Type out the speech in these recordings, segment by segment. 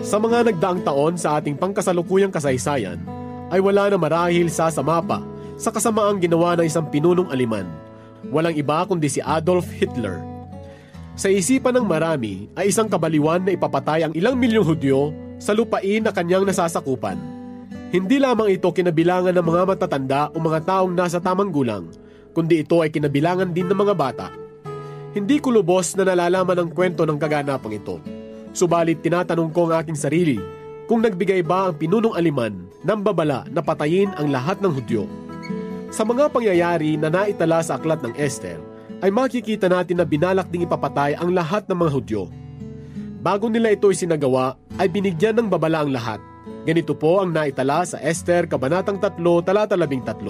Sa mga nagdaang taon sa ating pangkasalukuyang kasaysayan, ay wala na marahil sasama pa sa kasamaang ginawa ng isang pinunong Aleman. Walang iba kundi si Adolf Hitler. Sa isipan ng marami ay isang kabaliwan na ipapatay ang ilang milyong Hudyo sa lupain na kanyang nasasakupan. Hindi lamang ito kinabilangan ng mga matatanda o mga taong nasa tamang gulang, kundi ito ay kinabilangan din ng mga bata. Hindi ko lubos na nalalaman ang kwento ng kaganapang ito. Subalit tinatanong ko ang aking sarili kung nagbigay ba ang pinunong Aleman ng babala na patayin ang lahat ng Hudyo. Sa mga pangyayari na naitala sa aklat ng Esther, ay makikita natin na binalak ding ipapatay ang lahat ng mga Hudyo. Bago nila ito isinagawa, ay binigyan ng babala ang lahat. Ganito po ang naitala sa Esther, Kabanatang 3, talata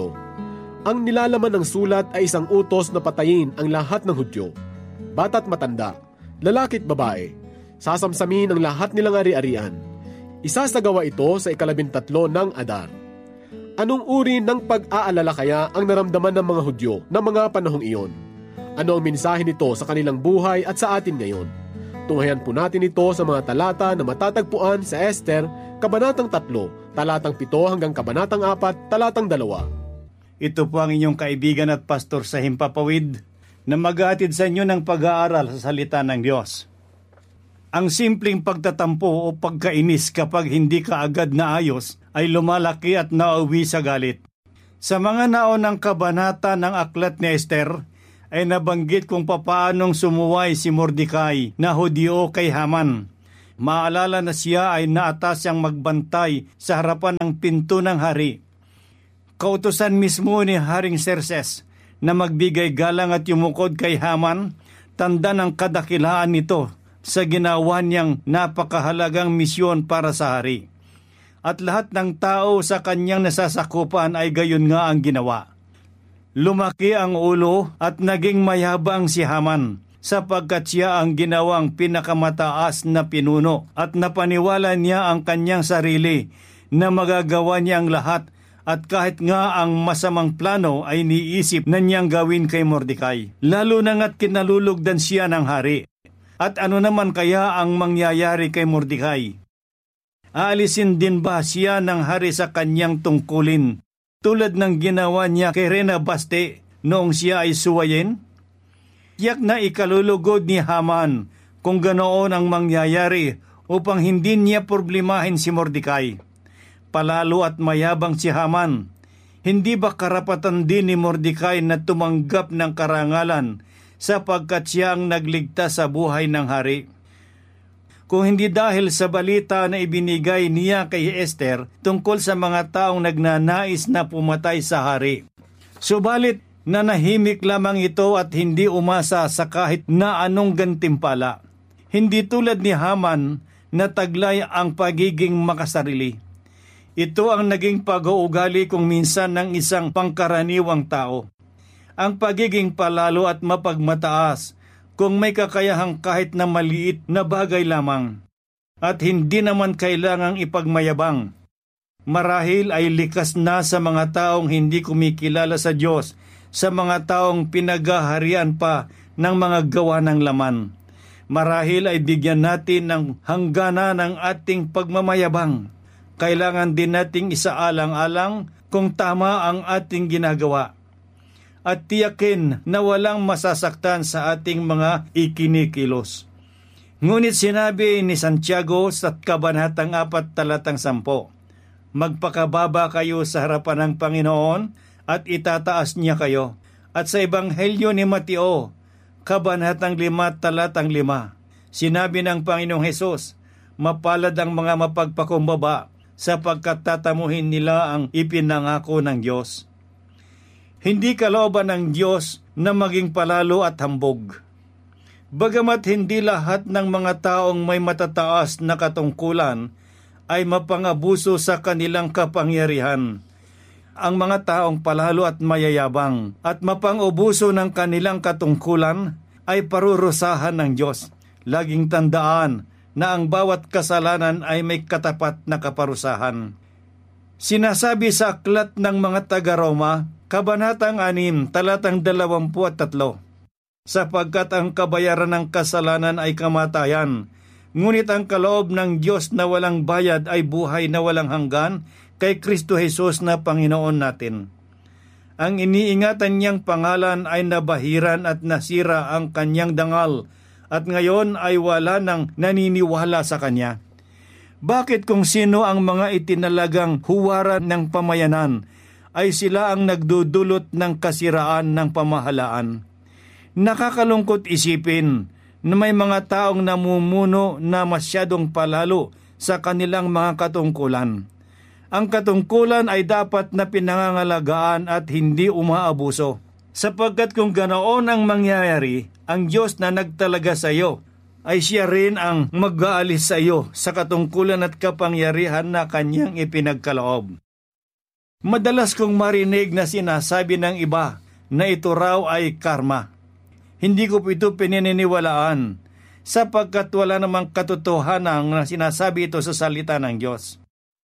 13. Ang nilalaman ng sulat ay isang utos na patayin ang lahat ng Hudyo. Bata't matanda, lalaki't babae, sasamsamin ang lahat nilang ari-arian. Isasagawa ito sa 13 ng Adar. Anong uri ng pag-aalala kaya ang naramdaman ng mga Hudyo ng mga panahong iyon? Ano ang mensahe nito sa kanilang buhay at sa atin ngayon? Tunghayan po natin ito sa mga talata na matatagpuan sa Esther, Kabanatang 3, talatang 7 hanggang Kabanatang 4, talatang 2. Ito po ang inyong kaibigan at pastor sa Himpapawid na mag-aatid sa inyo ng pag-aaral sa salita ng Diyos. Ang simpleng pagtatampo o pagkainis kapag hindi ka agad naayos ay lumalaki at nauwi sa galit. Sa mga naonang kabanata ng aklat ni Esther, ay nabanggit kung papaanong sumuway si Mordecai na Hudyo kay Haman. Maalala na siya ay naatas siyang magbantay sa harapan ng pinto ng hari. Kautusan mismo ni Haring Xerxes na magbigay galang at yumukod kay Haman, tanda ng kadakilaan nito sa ginawa niyang napakahalagang misyon para sa hari. At lahat ng tao sa kanyang nasasakupan ay gayon nga ang ginawa. Lumaki ang ulo at naging mayabang si Haman sapagkat siya ang ginawang pinakamataas na pinuno at napaniwala niya ang kanyang sarili na magagawa niya ang lahat at kahit nga ang masamang plano ay niisip na niyang gawin kay Mordecai. Lalo na nga't kinalulugdan siya ng hari. At ano naman kaya ang mangyayari kay Mordecai? Aalisin din ba siya ng hari sa kanyang tungkulin tulad ng ginawa niya kay Rena Baste noong siya ay suwayin? Tiyak na ikalulugod ni Haman kung ganoon ang mangyayari upang hindi niya problemahin si Mordecai. Palalo at mayabang si Haman. Hindi ba karapatan din ni Mordecai na tumanggap ng karangalan sapagkat siya ang nagligtas sa buhay ng hari? Kung hindi dahil sa balita na ibinigay niya kay Esther tungkol sa mga taong nagnanais na pumatay sa hari. Subalit, nanahimik lamang ito at hindi umasa sa kahit na anong gantimpala. Hindi tulad ni Haman na taglay ang pagiging makasarili. Ito ang naging pag-uugali kung minsan ng isang pangkaraniwang tao. Ang pagiging palalo at mapagmataas kung may kakayahang kahit na maliit na bagay lamang at hindi naman kailangang ipagmayabang. Marahil ay likas na sa mga taong hindi kumikilala sa Diyos, sa mga taong pinagaharian pa ng mga gawa ng laman. Marahil ay bigyan natin ng hanggana ng ating pagmamayabang. Kailangan din nating isaalang-alang kung tama ang ating ginagawa. At tiyakin na walang masasaktan sa ating mga ikinikilos. Ngunit sinabi ni Santiago sa Kabanatang 4, talatang 10, magpakababa kayo sa harapan ng Panginoon at itataas niya kayo. At sa Ebanghelyo ni Mateo, Kabanatang 5, talatang 5, sinabi ng Panginoong Hesus, mapalad ang mga mapagpakumbaba sapagkat tatamuhin nila ang ipinangako ng Diyos. Hindi kalooban ng Diyos na maging palalo at hambog. Bagamat hindi lahat ng mga taong may matataas na katungkulan ay mapangabuso sa kanilang kapangyarihan. Ang mga taong palalo at mayayabang at mapangubuso ng kanilang katungkulan ay parurusahan ng Diyos. Laging tandaan na ang bawat kasalanan ay may katapat na kaparusahan. Sinasabi sa aklat ng mga taga-Roma, Kabanatang 6, talatang 23, sapagkat ang kabayaran ng kasalanan ay kamatayan, Ngunit ang kaloob ng Diyos na walang bayad ay buhay na walang hanggan kay Kristo Jesus na Panginoon natin. Ang iniingatan niyang pangalan ay nabahiran at nasira ang kanyang dangal at ngayon ay wala nang naniniwala sa kanya. Bakit kung sino ang mga itinalagang huwaran ng pamayanan ay sila ang nagdudulot ng kasiraan ng pamahalaan? Nakakalungkot isipin na may mga taong namumuno na masyadong palalo sa kanilang mga katungkulan. Ang katungkulan ay dapat na pinangangalagaan at hindi umaabuso. Sapagkat kung ganoon ang mangyayari, ang Diyos na nagtalaga sa iyo ay siya rin ang mag-aalis sa iyo sa katungkulan at kapangyarihan na kanyang ipinagkaloob. Madalas kong marinig na sinasabi ng iba na ito raw ay karma. Hindi ko ito pinaniniwalaan sapagkat wala namang katotohanan na sinasabi ito sa salita ng Diyos.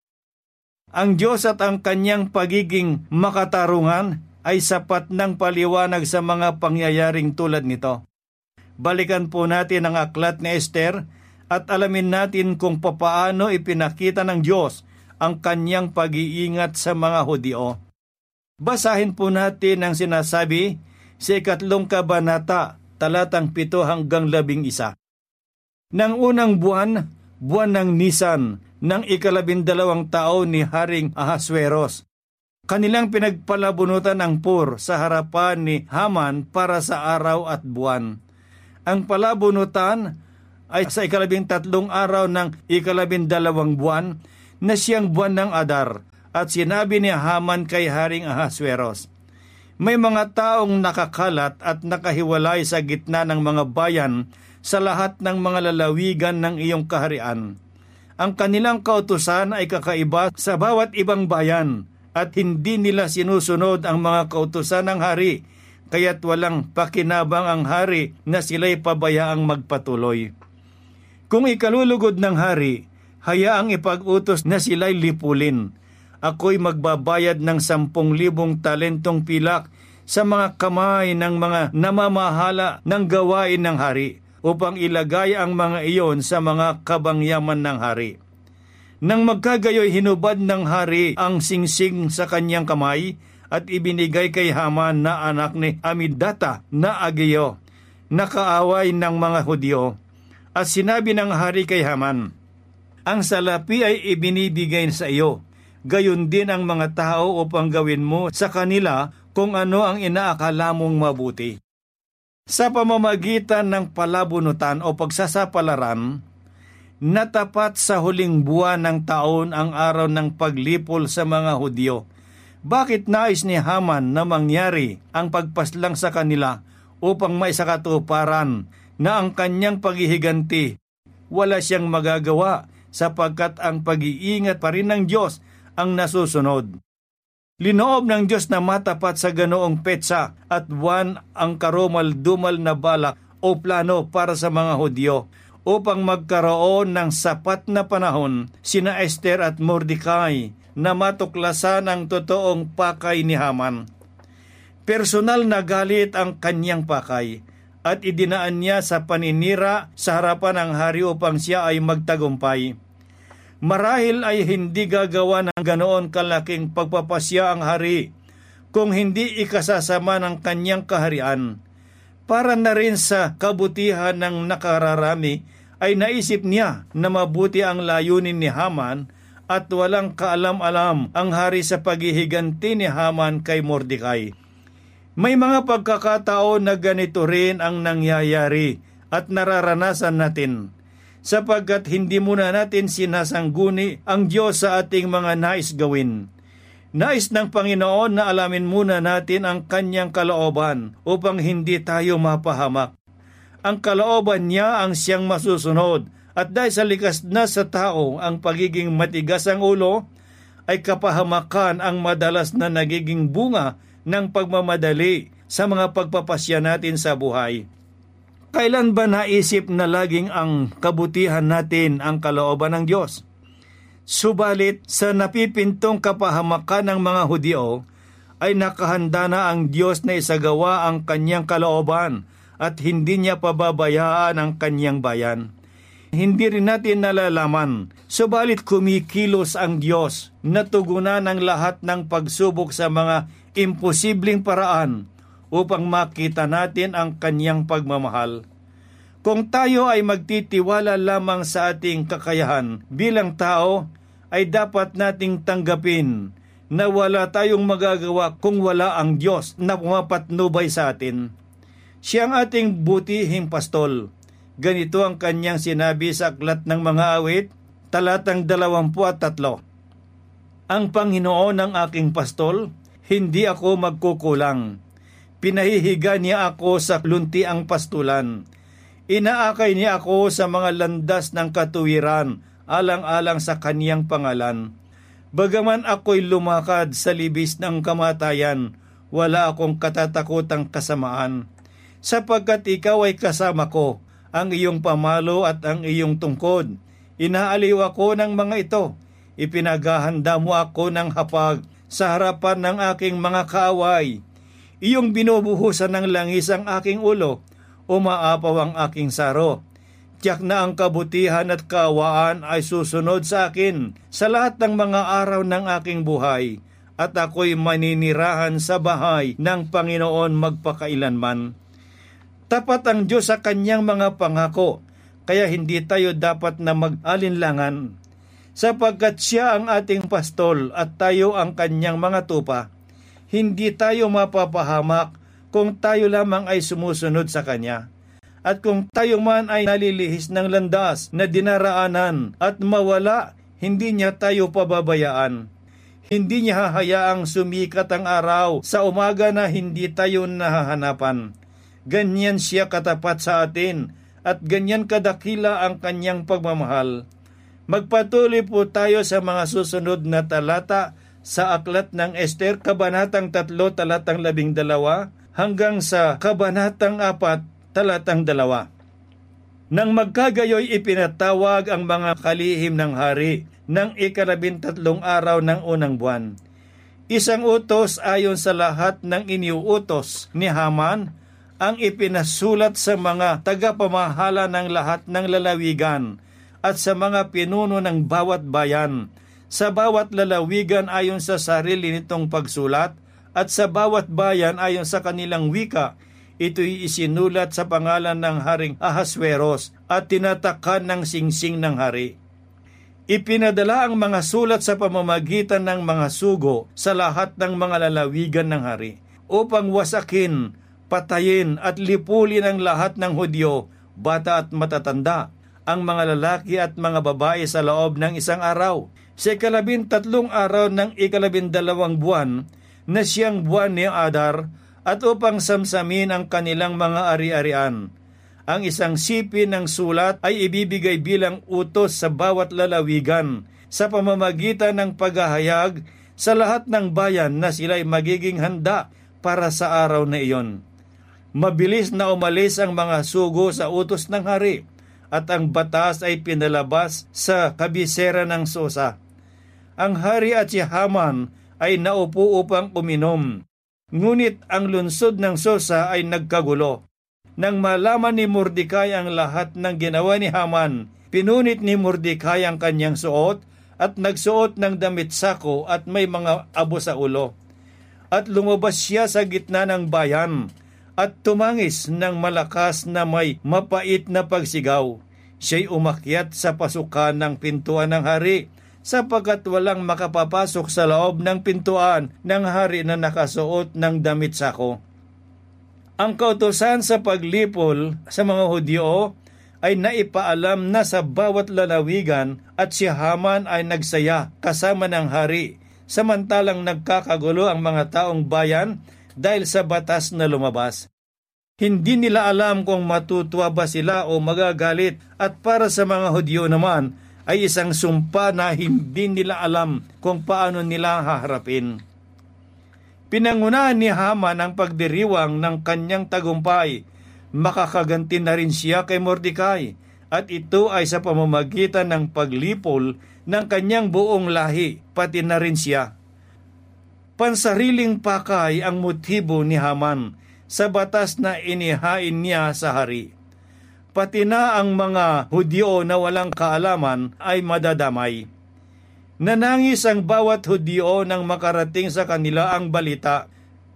Ang Diyos at ang kanyang pagiging makatarungan ay sapat ng paliwanag sa mga pangyayaring tulad nito. Balikan po natin ang aklat ni Esther at alamin natin kung papaano ipinakita ng Diyos ang kanyang pag-iingat sa mga Hudyo. Basahin po natin ang sinasabi sa 3 kabanata, talatang 7 hanggang 11. Nang unang buwan ng Nisan, ng 12 taon ni Haring Ahasueros, kanilang pinagpalabunutan ang pur sa harapan ni Haman para sa araw at buwan. Ang palabunutan ay sa 13 araw ng 12 buwan na siyang buwan ng Adar, at sinabi ni Haman kay Haring Ahasueros, may mga taong nakakalat at nakahiwalay sa gitna ng mga bayan sa lahat ng mga lalawigan ng iyong kaharian. Ang kanilang kautusan ay kakaiba sa bawat ibang bayan at hindi nila sinusunod ang mga kautusan ng hari, kaya't walang pakinabang ang hari na sila'y pabayaang magpatuloy. Kung ikalulugod ng hari, hayaang ipag-utos na sila'y lipulin. Ako'y magbabayad ng 10,000 talentong pilak sa mga kamay ng mga namamahala ng gawain ng hari, upang ilagay ang mga iyon sa mga kabangyaman ng hari. Nang magkagayoy hinubad ng hari ang singsing sa kanyang kamay at ibinigay kay Haman na anak ni Amidata na Ageo, nakaaway ng mga Hudyo. At sinabi ng hari kay Haman, ang salapi ay ibinibigay sa iyo, gayon din ang mga tao upang gawin mo sa kanila kung ano ang inaakala mong mabuti. Sa pamamagitan ng palabunutan o pagsasapalaran, natapat sa huling buwan ng taon ang araw ng paglipol sa mga Hudyo. Bakit nais ni Haman na mangyari ang pagpaslang sa kanila upang maisakatuparan na ang kanyang paghihiganti wala siyang magagawa sapagkat ang pag-iingat pa rin ng Diyos ang nasusunod? Linoob ng Diyos na matapat sa ganoong petsa at buwan ang karumal-dumal na balak o plano para sa mga Hudyo upang magkaroon ng sapat na panahon sina Esther at Mordecai na matuklasan ang totoong pakay ni Haman. Personal na galit ang kanyang pakay at idinaan niya sa paninira sa harapan ng hari upang siya ay magtagumpay. Marahil ay hindi gagawa ng ganoon kalaking pagpapasya ang hari kung hindi ikasasama ng kanyang kaharian. Para na rin sa kabutihan ng nakararami ay naisip niya na mabuti ang layunin ni Haman at walang kaalam-alam ang hari sa paghihiganti ni Haman kay Mordecai. May mga pagkakataon na ganito rin ang nangyayari at nararanasan natin, sapagkat hindi muna natin sinasangguni ang Diyos sa ating mga nais gawin. Nais ng Panginoon na alamin muna natin ang kanyang kalooban upang hindi tayo mapahamak. Ang kalooban niya ang siyang masusunod, at dahil sa likas na sa tao ang pagiging matigas ang ulo, ay kapahamakan ang madalas na nagiging bunga ng pagmamadali sa mga pagpapasya natin sa buhay. Kailan ba naisip na laging ang kabutihan natin ang kalooban ng Diyos? Subalit sa napipintong kapahamakan ng mga Hudyo, ay nakahanda na ang Diyos na isagawa ang kanyang kalooban at hindi niya pababayaan ang kanyang bayan. hindi rin natin nalalaman. Subalit kumikilos ang Diyos na tugunan ang lahat ng pagsubok sa mga imposibleng paraan upang makita natin ang kanyang pagmamahal. Kung tayo ay magtitiwala lamang sa ating kakayahan bilang tao, ay dapat nating tanggapin na wala tayong magagawa kung wala ang Diyos na pumapatnubay sa atin. Siya ang ating butihing pastol. Ganito ang kanyang sinabi sa Aklat ng Mga Awit, talatang 23. Ang Panginoon ang aking pastol, hindi ako magkukulang. Pinahihiga niya ako sa luntiang pastulan. Inaakay niya ako sa mga landas ng katuwiran, alang-alang sa kaniyang pangalan. Bagaman ako'y lumakad sa libis ng kamatayan, wala akong katatakutang kasamaan. Sapagkat ikaw ay kasama ko, ang iyong pamalo at ang iyong tungkod. Inaaliw ako ng mga ito. Ipinaghahanda mo ako ng hapag sa harapan ng aking mga kaaway. Iyong binubuhusan ng langis ang aking ulo. Umaapaw ang aking saro. Tiyak na ang kabutihan at kaawaan ay susunod sa akin sa lahat ng mga araw ng aking buhay. At ako'y maninirahan sa bahay ng Panginoon magpakailanman. Tapat ang Diyos sa kanyang mga pangako, kaya hindi tayo dapat na mag-alinlangan. Sapagkat siya ang ating pastol at tayo ang kanyang mga tupa, hindi tayo mapapahamak kung tayo lamang ay sumusunod sa kanya. At kung tayo man ay nalilihis ng landas na dinaraanan at mawala, hindi niya tayo pababayaan. Hindi niya hahayaang sumikat ang araw sa umaga na hindi tayo nahahanapan. Ganyan siya katapat sa atin at ganyan kadakila ang kanyang pagmamahal. Magpatuloy po tayo sa mga susunod na talata sa Aklat ng Ester, Kabanatang 3, talatang 12 hanggang sa Kabanatang 4, talatang 2. Nang magkagayoy ipinatawag ang mga kalihim ng hari ng 13 araw ng unang buwan. Isang utos ayon sa lahat ng iniuutos ni Haman ang ipinasulat sa mga tagapamahala ng lahat ng lalawigan at sa mga pinuno ng bawat bayan, sa bawat lalawigan ayon sa sarili nitong pagsulat at sa bawat bayan ayon sa kanilang wika. Ito'y isinulat sa pangalan ng Haring Ahasveros at tinatakan ng singsing ng hari. Ipinadala ang mga sulat sa pamamagitan ng mga sugo sa lahat ng mga lalawigan ng hari upang wasakin, patayin at lipulin ang lahat ng Hudyo, bata at matatanda, ang mga lalaki at mga babae sa loob ng isang araw. Sa 13 araw ng 12 buwan na siyang buwan ni Adar, at upang samsamin ang kanilang mga ari-arian. Ang isang sipi ng sulat ay ibibigay bilang utos sa bawat lalawigan sa pamamagitan ng paghahayag sa lahat ng bayan na sila'y magiging handa para sa araw na iyon. Mabilis na umalis ang mga sugo sa utos ng hari at ang batas ay pinalabas sa kabisera ng Susa. Ang hari at si Haman ay naupo upang uminom. Ngunit ang lungsod ng Susa ay nagkagulo. Nang malaman ni Mordecai ang lahat ng ginawa ni Haman, pinunit ni Mordecai ang kanyang suot at nagsuot ng damit sako at may mga abo sa ulo. At lumabas siya sa gitna ng bayan at tumangis ng malakas na may mapait na pagsigaw. Siya'y umakyat sa pasukan ng pintuan ng hari, sapagkat walang makapapasok sa loob ng pintuan ng hari na nakasuot ng damit sako. Ang kautusan sa paglipol sa mga Hudyo ay naipaalam na sa bawat lalawigan at si Haman ay nagsaya kasama ng hari, samantalang nagkakagulo ang mga taong bayan dahil sa batas na lumabas. Hindi nila alam kung matutuwa ba sila o magagalit, at para sa mga Hudyo naman ay isang sumpa na hindi nila alam kung paano nila haharapin. Pinangunahan ni Haman ang pagdiriwang ng kanyang tagumpay. Makakaganti na rin siya kay Mordecai, at ito ay sa pamamagitan ng paglipol ng kanyang buong lahi, pati na rin siya. Pansariling pakay ang motibo ni Haman sa batas na inihain niya sa hari. pati na ang mga Hudyo na walang kaalaman ay madadamay. Nanangis ang bawat Hudyo nang makarating sa kanila ang balita.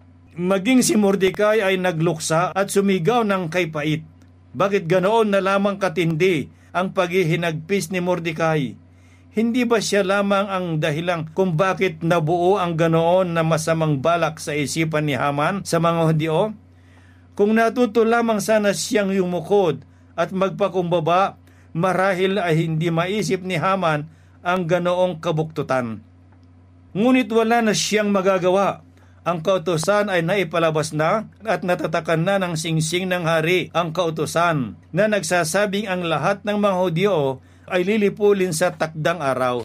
Maging si Mordecai ay nagluksa at sumigaw ng kaypait. Bakit ganoon na lamang katindi ang paghihinagpis ni Mordecai? Hindi ba siya lamang ang dahilan kung bakit nabuo ang ganoon na masamang balak sa isipan ni Haman sa mga Hudyo? Kung natuto lamang sana siyang yumukod at magpakumbaba, marahil ay hindi maisip ni Haman ang ganoong kabuktutan. Ngunit wala na siyang magagawa. Ang kautusan ay naipalabas na at natatakan na ng singsing ng hari ang kautusan na nagsasabing ang lahat ng mga Hudyo ay lilipulin sa takdang araw.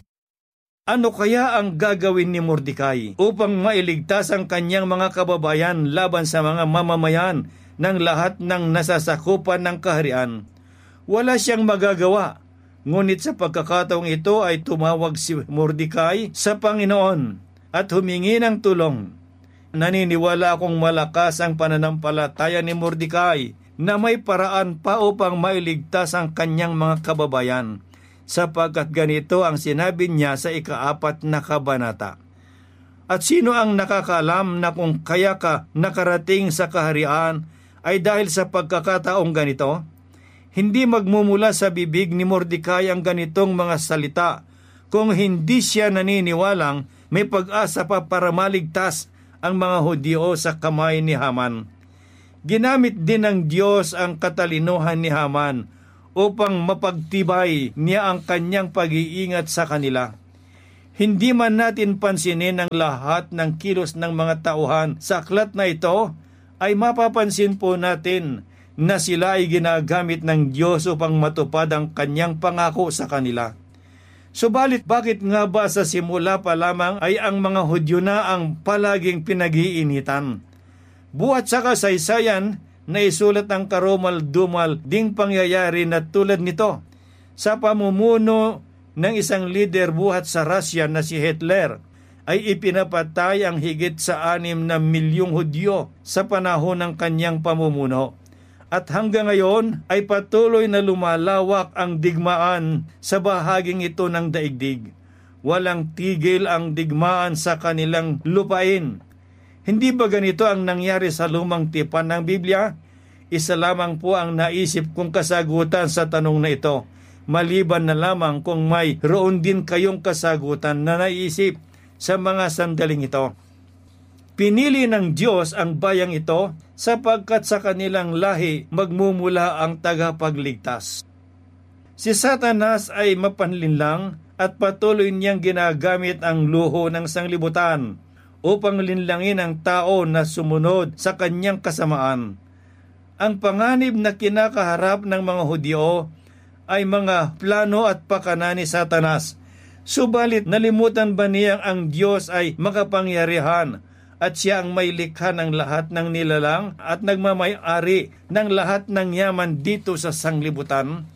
Ano kaya ang gagawin ni Mordecai upang mailigtas ang kanyang mga kababayan laban sa mga mamamayan ng lahat ng nasasakupan ng kaharian? Wala siyang magagawa, ngunit sa pagkakataong ito ay tumawag si Mordecai sa Panginoon at humingi ng tulong. Naniniwala akong malakas ang pananampalataya ni Mordecai na may paraan pa upang mailigtas ang kanyang mga kababayan, sapagkat ganito ang sinabi niya sa 4 na kabanata. At sino ang nakakaalam na kung kaya ka nakarating sa kaharian ay dahil sa pagkakataong ganito? Hindi magmumula sa bibig ni Mordecai ang ganitong mga salita kung hindi siya naniniwalang may pag-asa pa para maligtas ang mga Hudyo sa kamay ni Haman. Ginamit din ng Diyos ang katalinuhan ni Haman upang mapagtibay niya ang kanyang pag-iingat sa kanila. Hindi man natin pansinin ang lahat ng kilos ng mga tauhan sa aklat na ito, ay mapapansin po natin na sila ay ginagamit ng Diyos upang matupad ang kanyang pangako sa kanila. Subalit bakit nga ba sa simula pa lamang ay ang mga Hudyo na ang palaging pinag-iinitan? Buhat sa kasaysayan, naisulat ang karumal-dumal ding pangyayari na tulad nito. Sa pamumuno ng isang lider buhat sa Russia na si Hitler, ay ipinapatay ang higit sa 6 na milyong Hudyo sa panahon ng kanyang pamumuno. At hanggang ngayon ay patuloy na lumalawak ang digmaan sa bahaging ito ng daigdig. Walang tigil ang digmaan sa kanilang lupain. Hindi ba ganito ang nangyari sa lumang tipan ng Biblia? Isa lamang po ang naisip kong kasagutan sa tanong na ito, maliban na lamang kung may roon din kayong kasagutan na naisip sa mga sandaling ito. Pinili ng Diyos ang bayang ito sapagkat sa kanilang lahi magmumula ang tagapagligtas. Si Satanas ay mapanlinlang at patuloy niyang ginagamit ang luho ng sanglibutan upang linlangin ang tao na sumunod sa kanyang kasamaan. Ang panganib na kinakaharap ng mga Hudyo ay mga plano at pakana ni Satanas. Subalit nalimutan ba niyang ang Diyos ay makapangyarihan at siya ang may likha ng lahat ng nilalang at nagmamay-ari ng lahat ng yaman dito sa sanglibutan?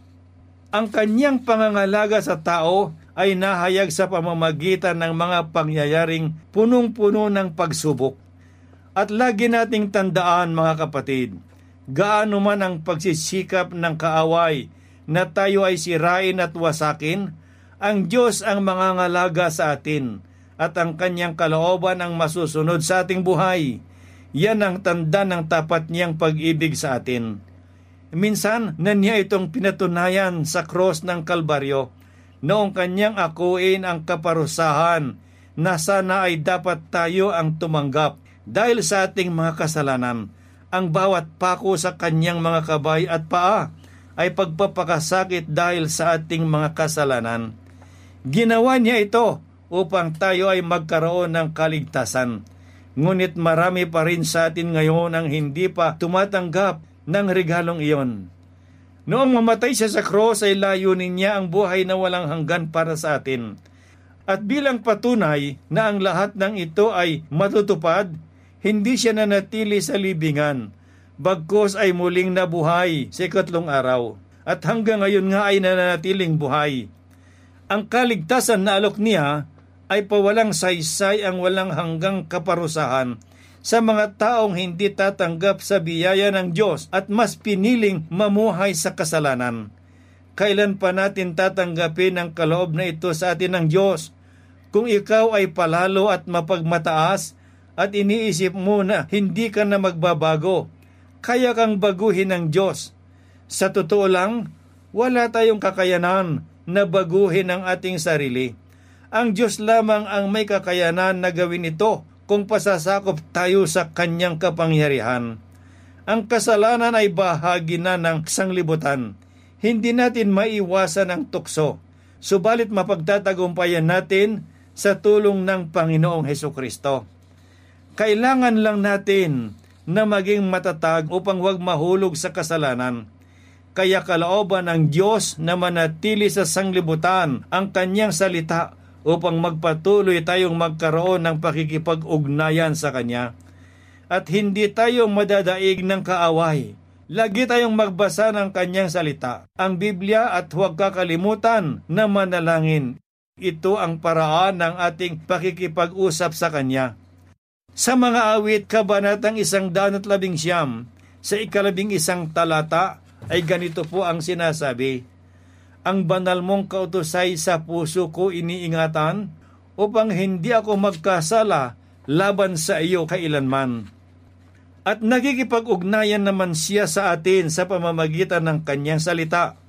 Ang kanyang pangangalaga sa tao ay nahayag sa pamamagitan ng mga pangyayaring punong-puno ng pagsubok. At lagi nating tandaan, mga kapatid, gaano man ang pagsisikap ng kaaway na tayo ay sirain at wasakin, ang Diyos ang mangangalaga sa atin at ang kanyang kalooban ang masusunod sa ating buhay. Yan ang tanda ng tapat niyang pag-ibig sa atin. Minsan na niya itong pinatunayan sa cross ng Kalbaryo noong kanyang akuin ang kaparusahan na sana ay dapat tayo ang tumanggap dahil sa ating mga kasalanan. Ang bawat pako sa kanyang mga kabay at paa ay pagpapakasakit dahil sa ating mga kasalanan. Ginawa niya ito upang tayo ay magkaroon ng kaligtasan. Ngunit marami pa rin sa atin ngayon ang hindi pa tumatanggap ng regalong iyon. Noong mamatay siya sa cross ay layunin niya ang buhay na walang hanggan para sa atin. At bilang patunay na ang lahat ng ito ay matutupad, hindi siya nanatili sa libingan, bagkus ay muling nabuhay sa 3 araw, at hanggang ngayon nga ay nananatiling buhay. Ang kaligtasan na alok niya ay pawalang saysay ang walang hanggang kaparusahan, sa mga taong hindi tatanggap sa biyaya ng Diyos at mas piniling mamuhay sa kasalanan. Kailan pa natin tatanggapin ang kaloob na ito sa atin ng Diyos? Kung ikaw ay palalo at mapagmataas at iniisip mo na hindi ka na magbabago, kaya kang baguhin ng Diyos. Sa totoo lang, wala tayong kakayanan na baguhin ang ating sarili. Ang Diyos lamang ang may kakayanan na gawin ito kung pasasakop tayo sa Kanyang kapangyarihan. Ang kasalanan ay bahagi na ng sanglibutan. Hindi natin maiwasan ang tukso, subalit mapagtatagumpayan natin sa tulong ng Panginoong Hesukristo. Kailangan lang natin na maging matatag upang huwag mahulog sa kasalanan. Kaya kalooban ng Diyos na manatili sa sanglibutan ang Kanyang salita upang magpatuloy tayong magkaroon ng pakikipag-ugnayan sa Kanya. At hindi tayo madadaig ng kaaway. Lagi tayong magbasa ng Kanyang salita, ang Biblia, at huwag kakalimutan na manalangin. Ito ang paraan ng ating pakikipag-usap sa Kanya. Sa mga awit, kabanatang 119, sa 11 talata, ay ganito po ang sinasabi: Ang banal mong kautusay sa puso ko iniingatan, upang hindi ako magkasala laban sa iyo kailanman. At nakikipag-ugnayan naman siya sa atin sa pamamagitan ng Kanyang salita.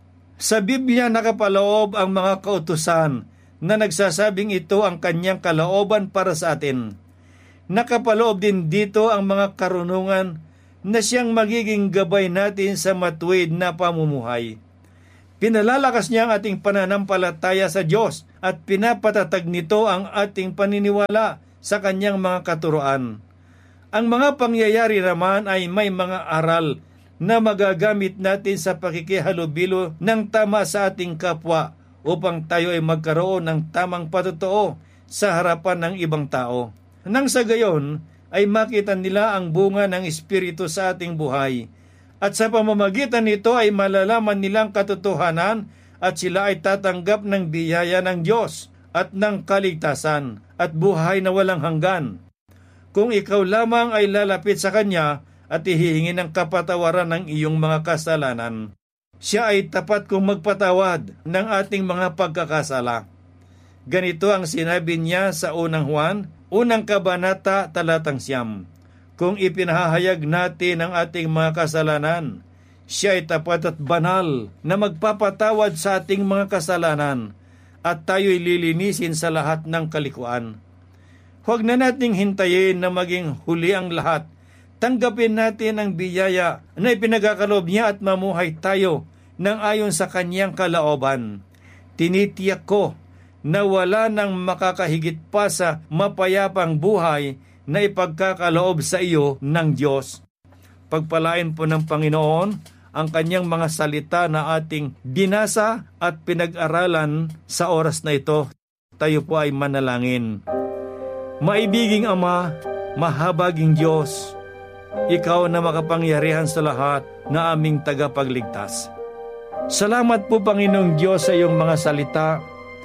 Sa Biblia nakapaloob ang mga kautusan na nagsasabing ito ang Kanyang kalooban para sa atin. Nakapaloob din dito ang mga karunungan na siyang magiging gabay natin sa matuwid na pamumuhay. Pinalalakas niya ang ating pananampalataya sa Diyos at pinapatatag nito ang ating paniniwala sa Kanyang mga katuruan. Ang mga pangyayari naman ay may mga aral na magagamit natin sa pakikihalubilo ng tama sa ating kapwa upang tayo ay magkaroon ng tamang patotoo sa harapan ng ibang tao. Nang sa gayon ay makita nila ang bunga ng Espiritu sa ating buhay. At sa pamamagitan nito ay malalaman nilang katotohanan at sila ay tatanggap ng biyaya ng Diyos at ng kaligtasan at buhay na walang hanggan. Kung ikaw lamang ay lalapit sa Kanya at hihingi ng kapatawaran ng iyong mga kasalanan, siya ay tapat kung magpatawad ng ating mga pagkakasala. Ganito ang sinabi niya sa unang Juan, unang kabanata, talatang 9. Kung ipinahayag natin ang ating mga kasalanan, siya ay tapat at banal na magpapatawad sa ating mga kasalanan at tayo'y lilinisin sa lahat ng kalikuan. Huwag na nating hintayin na maging huli ang lahat. Tanggapin natin ang biyaya na ipinagkaloob niya at mamuhay tayo nang ayon sa Kanyang kalooban. Tinitiyak ko na wala nang makakahigit pa sa mapayapang buhay na ipagkakaloob sa iyo ng Diyos. Pagpalain po ng Panginoon ang Kanyang mga salita na ating binasa at pinag-aralan sa oras na ito. Tayo po ay manalangin. Maibiging Ama, mahabaging Diyos, Ikaw na makapangyarihan sa lahat na aming tagapagligtas. Salamat po, Panginoong Diyos, sa iyong mga salita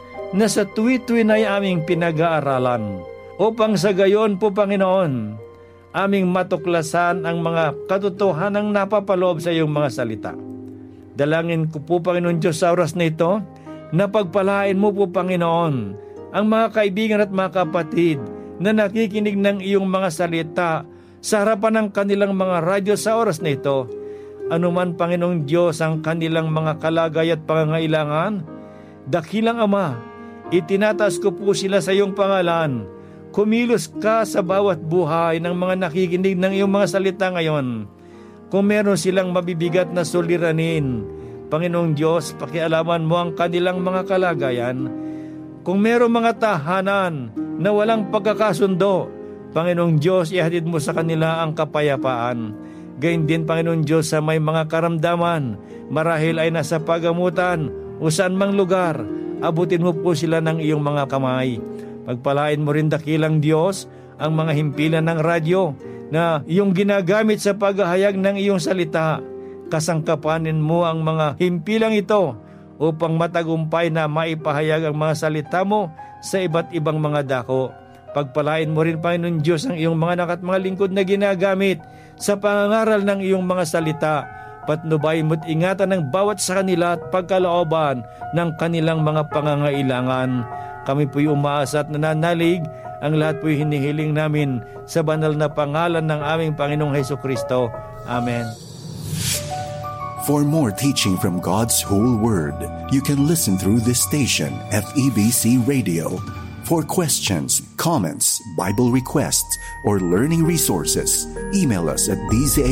na sa tuwi-tuwi na aming pinag-aaralan upang sa gayon po, Panginoon, aming matuklasan ang mga katotohanang napapaloob sa iyong mga salita. Dalangin ko po, Panginoon Diyos, sa oras na ito, na pagpalain mo po, Panginoon, ang mga kaibigan at mga kapatid na nakikinig ng iyong mga salita sa harapan ng kanilang mga radyo sa oras na ito. Anuman, Panginoong Diyos, ang kanilang mga kalagay at pangangailangan, dakilang Ama, itinataas ko po sila sa iyong pangalan. Kumilos ka sa bawat buhay ng mga nakikinig ng iyong mga salita ngayon. Kung meron silang mabibigat na suliranin, Panginoong Diyos, pakialaman mo ang kanilang mga kalagayan. Kung meron mga tahanan na walang pagkakasundo, Panginoong Diyos, ihatid mo sa kanila ang kapayapaan. Gayun din, Panginoong Diyos, sa may mga karamdaman, marahil ay nasa pagamutan o saan mang lugar, abutin mo po sila ng iyong mga kamay. Pagpalain mo rin, dakilang Diyos, ang mga himpilan ng radyo na iyong ginagamit sa paghahayag ng iyong salita. Kasangkapanin mo ang mga himpilang ito upang matagumpay na maipahayag ang mga salita mo sa iba't ibang mga dako. Pagpalain mo rin, Panginoon Diyos, ang iyong mga anak at mga lingkod na ginagamit sa pangangaral ng iyong mga salita. Patnubayin mo't ingatan ng bawat sa kanila at pagkalooban ng kanilang mga pangangailangan. Kami po'y umaasa at nananalig. Ang lahat po'y hinihiling namin sa banal na pangalan ng aming Panginoong Hesukristo. Amen. For more teaching from God's whole Word, you can listen through this station, FEBC Radio. For questions, comments, Bible requests, or learning resources, email us at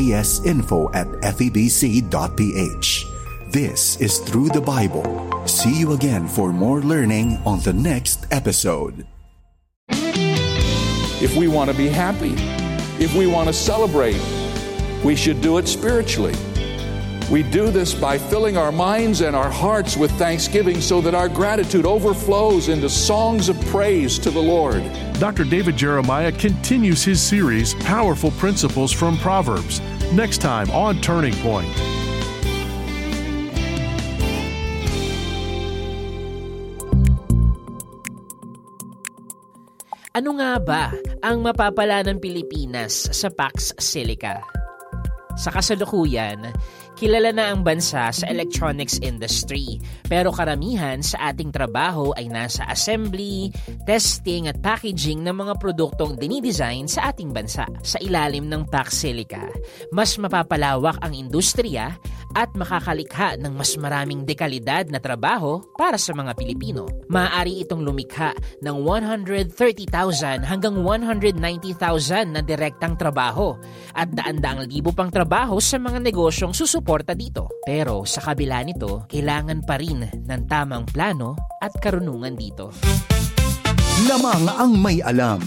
dzasinfo@febc.ph. This is Through the Bible. See you again for more learning on the next episode. If we want to be happy, if we want to celebrate, we should do it spiritually. We do this by filling our minds and our hearts with thanksgiving so that our gratitude overflows into songs of praise to the Lord. Dr. David Jeremiah continues his series, Powerful Principles from Proverbs, next time on Turning Point. Ano nga ba ang mapapala ng Pilipinas sa Pax Silica? Sa kasalukuyan, kilala na ang bansa sa electronics industry, pero karamihan sa ating trabaho ay nasa assembly, testing at packaging ng mga produktong dinidesign sa ating bansa. Sa ilalim ng Pax Silica, mas mapapalawak ang industriya at makakalikha ng mas maraming dekalidad na trabaho para sa mga Pilipino. Maaari itong lumikha ng 130,000 hanggang 190,000 na direktang trabaho at daan-daang libo pang trabaho sa mga negosyong susuporta dito. Pero sa kabila nito, kailangan pa rin ng tamang plano at karunungan dito. Lamang ang may alam.